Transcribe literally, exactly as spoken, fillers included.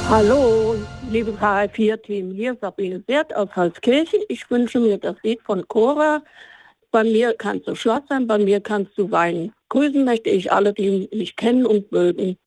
Hallo, liebe K H vier Team, hier ist Sabine Bert aus Halskirchen. Ich wünsche mir das Lied von Cora. Bei mir kannst du Schwarz sein, bei mir kannst du weinen. Grüßen möchte ich alle, die mich kennen und mögen.